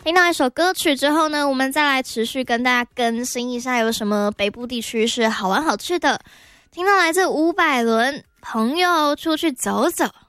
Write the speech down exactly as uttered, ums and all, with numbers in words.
听到一首歌曲之后呢，我们再来持续跟大家更新一下有什么北部地区是好玩好吃的。听到来自伍佰伦，朋友出去走走。